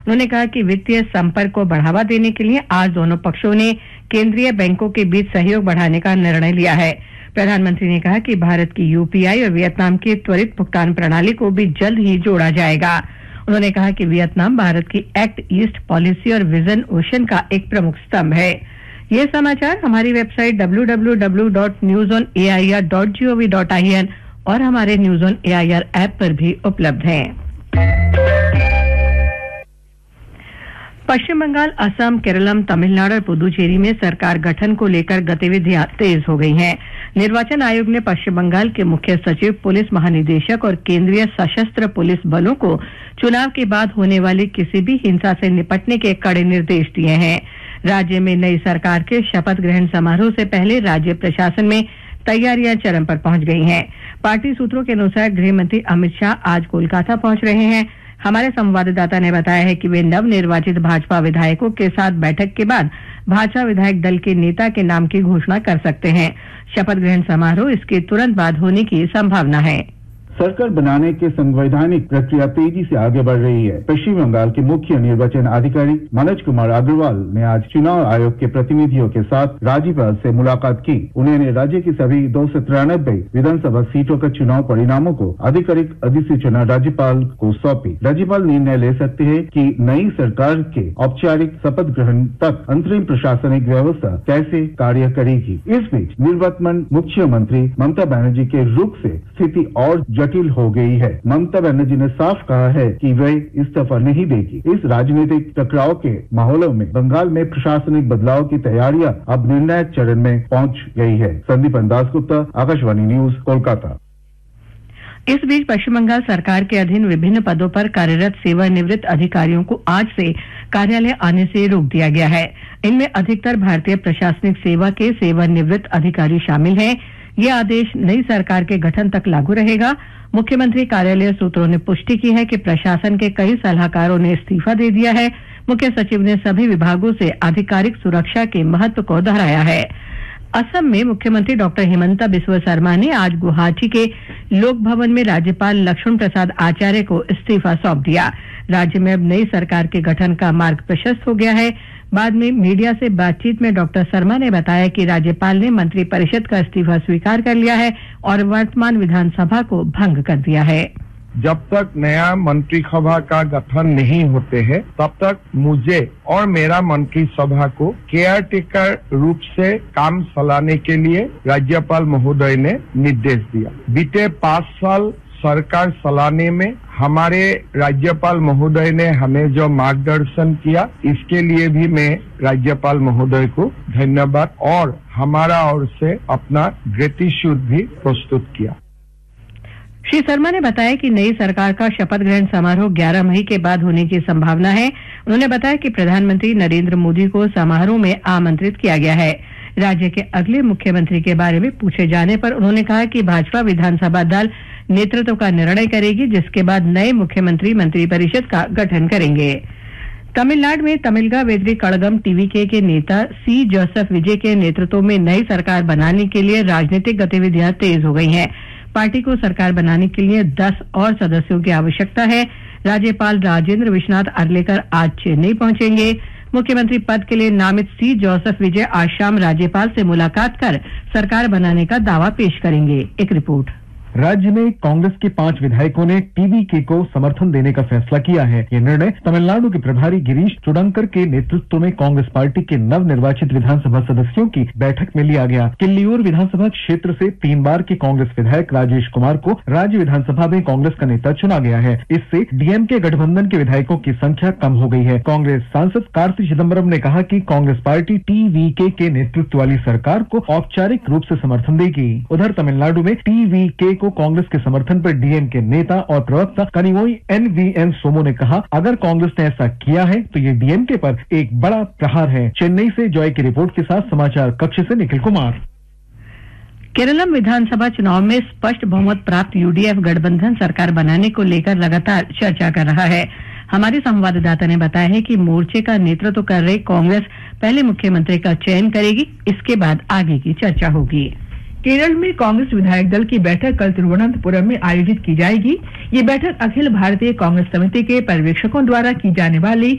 उन्होंने कहा कि वित्तीय संपर्क को बढ़ावा देने के लिए आज दोनों पक्षों ने केंद्रीय बैंकों के बीच सहयोग बढ़ाने का निर्णय लिया है। प्रधानमंत्री ने कहा कि भारत की यूपीआई और वियतनाम की त्वरित भुगतान प्रणाली को भी जल्द ही जोड़ा जाएगा। उन्होंने कहा कि वियतनाम भारत की एक्ट ईस्ट पॉलिसी और विजन ओशन का एक प्रमुख स्तंभ है। ये समाचार हमारी वेबसाइट www.newsonair.gov.in और हमारे न्यूज ऑन एआईआर ऐप पर भी उपलब्ध हैं। पश्चिम बंगाल, असम, केरलम, तमिलनाडु और पुदुचेरी में सरकार गठन को लेकर गतिविधियां तेज हो गई हैं। निर्वाचन आयोग ने पश्चिम बंगाल के मुख्य सचिव, पुलिस महानिदेशक और केंद्रीय सशस्त्र पुलिस बलों को चुनाव के बाद होने वाली किसी भी हिंसा से निपटने के कड़े निर्देश दिए हैं। राज्य में नई सरकार के शपथ ग्रहण समारोह से पहले राज्य प्रशासन में तैयारियां चरम पर पहुंच गई हैं। पार्टी सूत्रों के अनुसार गृह मंत्री अमित शाह आज कोलकाता पहुंच रहे हैं। हमारे संवाददाता ने बताया है कि वे नवनिर्वाचित भाजपा विधायकों के साथ बैठक के बाद भाजपा विधायक दल के नेता के नाम की घोषणा कर सकते हैं। शपथ ग्रहण समारोह इसके तुरंत बाद होने की संभावना है। सरकार बनाने के संवैधानिक प्रक्रिया तेजी से आगे बढ़ रही है। पश्चिम बंगाल के मुख्य निर्वाचन अधिकारी मनोज कुमार अग्रवाल ने आज चुनाव आयोग के प्रतिनिधियों के साथ राज्यपाल से मुलाकात की। उन्होंने राज्य की सभी 293 विधानसभा सीटों का चुनाव परिणामों को आधिकारिक अधिसूचना राज्यपाल को सौंपी। राज्यपाल निर्णय ले सकते हैं कि नई सरकार के औपचारिक शपथ ग्रहण तक अंतरिम प्रशासनिक व्यवस्था कैसे कार्य करेगी। इस बीच निवर्तमान मुख्यमंत्री ममता बनर्जी के रुख से स्थिति और जटिल हो गई है। ममता बनर्जी ने साफ कहा है कि वे इस्तीफा नहीं देगी। इस राजनीतिक टकराव के माहौल में बंगाल में प्रशासनिक बदलाव की तैयारियां अब निर्णायक चरण में पहुंच गई है। संदीप दासगुप्ता, आकाशवाणी न्यूज, कोलकाता। इस बीच पश्चिम बंगाल सरकार के अधीन विभिन्न पदों पर कार्यरत सेवानिवृत्त अधिकारियों को आज से कार्यालय आने से रोक दिया गया है। इनमें अधिकतर भारतीय प्रशासनिक सेवा के सेवानिवृत्त अधिकारी शामिल हैं। ये आदेश नई सरकार के गठन तक लागू रहेगा। मुख्यमंत्री कार्यालय सूत्रों ने पुष्टि की है कि प्रशासन के कई सलाहकारों ने इस्तीफा दे दिया है। मुख्य सचिव ने सभी विभागों से आधिकारिक सुरक्षा के महत्व को दोहराया है। असम में मुख्यमंत्री डॉक्टर हिमंता बिस्वा शर्मा ने आज गुवाहाटी के लोक भवन में राज्यपाल लक्ष्मण प्रसाद आचार्य को इस्तीफा सौंप दिया। राज्य में अब नई सरकार के गठन का मार्ग प्रशस्त हो गया है। बाद में मीडिया से बातचीत में डॉक्टर शर्मा ने बताया कि राज्यपाल ने मंत्रिपरिषद का इस्तीफा स्वीकार कर लिया है और वर्तमान विधानसभा को भंग कर दिया है। जब तक नया मंत्रिसभा का गठन नहीं होते हैं, तब तक मुझे और मेरा मंत्रिसभा को केयर टेकर रूप से काम चलाने के लिए राज्यपाल महोदय ने निर्देश दिया। बीते 5 साल सरकार चलाने में हमारे राज्यपाल महोदय ने हमें जो मार्गदर्शन किया, इसके लिए भी मैं राज्यपाल महोदय को धन्यवाद और हमारा ओर से अपना ग्रेटिट्यूड भी प्रस्तुत किया। श्री शर्मा ने बताया कि नई सरकार का शपथ ग्रहण समारोह 11 मई के बाद होने की संभावना है। उन्होंने बताया कि प्रधानमंत्री नरेंद्र मोदी को समारोह में आमंत्रित किया गया है। राज्य के अगले मुख्यमंत्री के बारे में पूछे जाने पर उन्होंने कहा कि भाजपा विधानसभा दल नेतृत्व का निर्णय करेगी, जिसके बाद नए मुख्यमंत्री मंत्रिपरिषद का गठन करेंगे। तमिलनाडु में तमिलगा वेद्री कड़गम टीवीके के नेता सी जोसेफ विजय के नेतृत्व में नई सरकार बनाने के लिए राजनीतिक गतिविधियां तेज हो गई हैं। पार्टी को सरकार बनाने के लिए 10 और सदस्यों की आवश्यकता है। राज्यपाल राजेंद्र विश्वनाथ अर्लेकर आज चेन्नई पहुंचेंगे। मुख्यमंत्री पद के लिए नामित सी जोसेफ विजय आज शाम राज्यपाल से मुलाकात कर सरकार बनाने का दावा पेश करेंगे। एक रिपोर्ट। राज्य में कांग्रेस के 5 विधायकों ने टीवीके को समर्थन देने का फैसला किया है। ये निर्णय तमिलनाडु के प्रभारी गिरीश चुडंकर के नेतृत्व में कांग्रेस पार्टी के नवनिर्वाचित विधानसभा सदस्यों की बैठक में लिया गया। किल्लियूर विधानसभा क्षेत्र से 3 बार के कांग्रेस विधायक राजेश कुमार को राज्य विधानसभा में कांग्रेस का नेता चुना गया है। इससे डीएमके गठबंधन के विधायकों की संख्या कम हो गई है। कांग्रेस सांसद कार्ति चिदम्बरम ने कहा कि कांग्रेस पार्टी टीवीके के नेतृत्व वाली सरकार को औपचारिक रूप से समर्थन देगी। उधर तमिलनाडु में टीवीके को कांग्रेस के समर्थन पर डीएमके नेता और प्रवक्ता कनिवोई एनवीएन सोमो ने कहा, अगर कांग्रेस ने ऐसा किया है तो ये डीएमके पर एक बड़ा प्रहार है। चेन्नई से जॉय की रिपोर्ट के साथ समाचार कक्ष से निखिल कुमार। केरलम विधानसभा चुनाव में स्पष्ट बहुमत प्राप्त यूडीएफ गठबंधन सरकार बनाने को लेकर लगातार चर्चा कर रहा है। हमारे संवाददाता ने बताया है कि मोर्चे का नेतृत्व कर रही कांग्रेस पहले मुख्यमंत्री का चयन करेगी, इसके बाद आगे की चर्चा होगी। केरल में कांग्रेस विधायक दल की बैठक कल तिरुवनंतपुरम में आयोजित की जाएगी। ये बैठक अखिल भारतीय कांग्रेस समिति के पर्यवेक्षकों द्वारा की जाने वाली